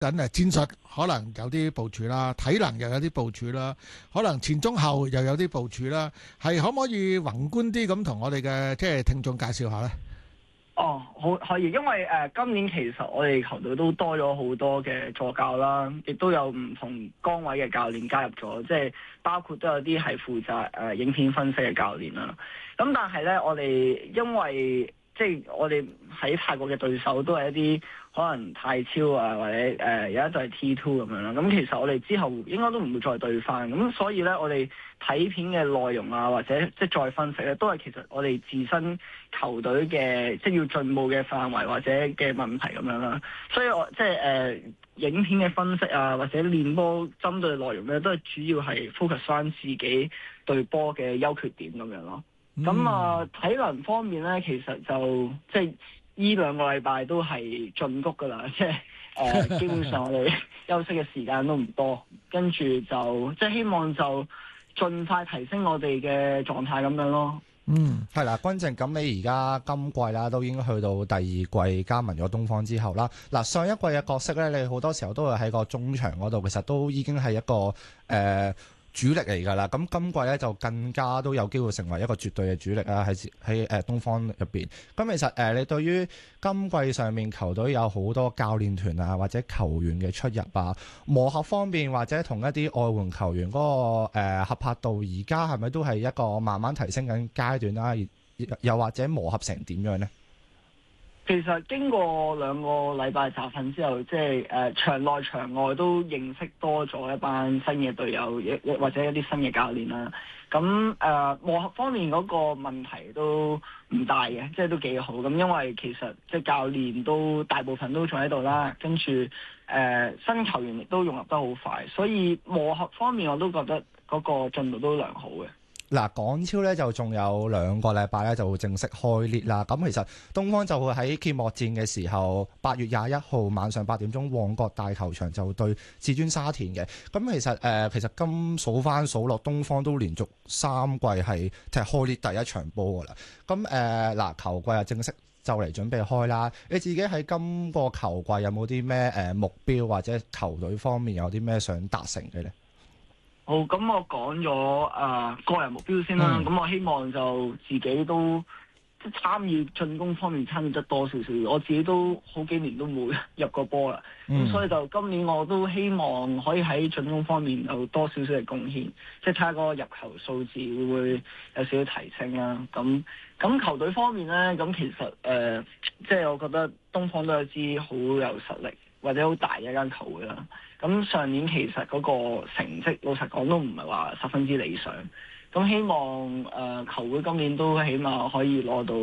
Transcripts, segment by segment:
緊戰術可能有啲部署啦，體能又有啲部署啦，可能前中後又有啲部署啦，係可唔可以宏觀啲咁同我哋嘅即係聽眾介紹下呢？ 哦，好可以，因為今年其實我哋球隊都多咗好多嘅助教啦，亦都有唔同崗位嘅教練加入咗，即係包括都有啲係負責影片分析嘅教練啦。咁但係咧，我哋因為即係我哋喺泰國嘅對手都係一啲可能泰超啊，或者有一隊係 T2 咁樣啦。咁其實我哋之後應該都唔會再對翻。咁所以咧，我哋睇片嘅內容啊，或者即係再分析咧，都係其實我哋自身球隊嘅即係要進步嘅範圍或者嘅問題咁樣啦。所以我即係影片嘅分析啊，或者練波針對內容咧，都係主要係 focus 翻自己對波嘅優缺點咁樣咯。咁體能方面咧，其實就即係呢兩個禮拜都係進谷噶啦，即係基本上我哋休息嘅時間都唔多，跟住就即係希望就盡快提升我哋嘅狀態咁樣咯。 係啦，君正，咁你而家今季啦，都已經去到第二季加盟咗東方之後啦。嗱，上一季嘅角色咧，你好多時候都會喺個中場嗰度，其實都已經係一個主力嚟㗎啦，咁今季咧就更加都有機會成為一個絕對嘅主力啦，喺東方入邊。咁其實你對於今季上面球隊有好多教練團啊，或者球員嘅出入啊，磨合方面或者同一啲外援球員嗰個合拍度，而家係咪都係一個慢慢提升緊階段啦？又或者磨合成點樣呢？ 其實經過2個禮拜集訓之後，即係場內場外都認識多咗一班新嘅隊友，或者一啲新嘅教練啦。咁磨合方面嗰個問題都唔大嘅，即係都幾好。咁因為其實即係教練都大部分都仲喺度啦，跟住新球員亦都融入得好快，所以磨合方面我都覺得嗰個進度都良好嘅。 嗱，港超咧就仲有2個禮拜咧就會正式開列啦。咁其實東方就會喺揭幕戰嘅時候，8月21號晚上8點鐘，旺角大球場就對至尊沙田嘅。咁其實今數翻數落，東方都連續3季係踢開列第一場波噶啦。咁嗱，球季啊正式就嚟準備開啦。你自己喺今個球季有冇啲咩目標，或者球隊方面有啲咩想達成嘅呢？ 好，咁我講咗個人目標先啦。咁我希望就自己都即係參與進攻方面參與得多少少。我自己都好幾年都冇入過波啦，咁所以就今年我都希望可以喺進攻方面有多少少嘅貢獻，即係睇下個入球數字會唔會有少少提升啦。咁球隊方面咧，咁其實即係我覺得東方都係一支好有實力或者好大嘅一間球會啦。咁上年其實嗰個成績老實講都唔係話十分之理想。咁希望球會今年都起碼可以攞到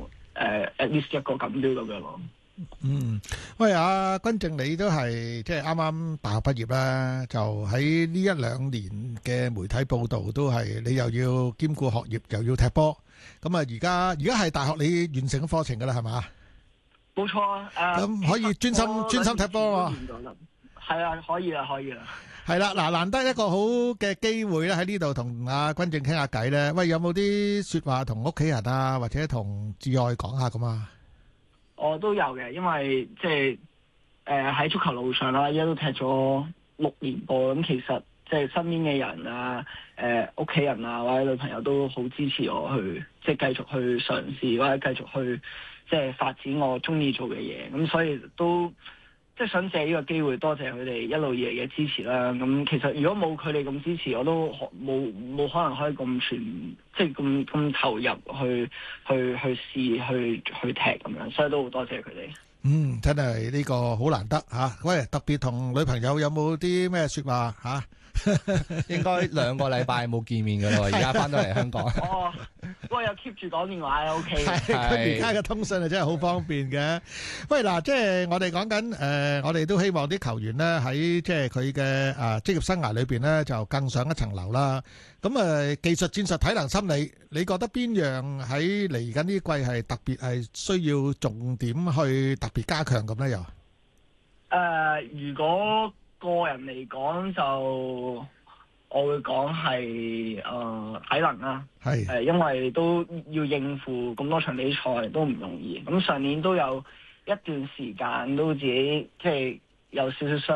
at least 一個錦標咁樣咯。 喂，阿君正，你都係即係啱啱大學畢業啦，就喺呢1-2年嘅媒體報道都係你又要兼顧學業又要踢波。咁啊，而家係大學你完成咗課程噶啦，係嘛？ 冇錯啊。 咁可以專心踢波喎。 係啊，可以啦。 係啦，嗱，難得一個好嘅機會咧，喺呢度同阿君正傾下偈咧。喂，有冇啲說話同屋企人啊，或者同摯愛講下咁啊？ 我都有嘅，因為即係喺足球路上啦，而家都踢咗6年波，咁其實即係身邊嘅人啊、屋企人啊或者女朋友都好支持我去即係繼續去嘗試或者繼續去即係發展我中意做嘅嘢，咁所以都即係想借呢個機會多謝佢哋一路以嚟嘅支持啦。咁其實如果冇佢哋咁支持，我都冇可能可以咁即係咁投入去試去踢咁樣，所以都好多謝佢哋。 真係呢個好難得吓。喂，特別同女朋友有冇啲咩說話吓？ 應該2個禮拜冇見面噶咯，而家翻到嚟香港。 哦，不過有 keep 住講電話，OK。 佢而家嘅通訊係真係好方便嘅。喂，嗱，即係我哋講緊我哋都希望啲球員咧喺即係佢嘅職業生涯裏邊咧就更上一層樓啦。咁技術、戰術、體能、心理，你覺得邊樣喺嚟緊呢季係特別係需要重點去特別加強咁咧？又如果個人嚟講就我會講係體能啦，係因為都要應付咁多場比賽都唔容易。咁上年都有一段時間都自己即係有少少傷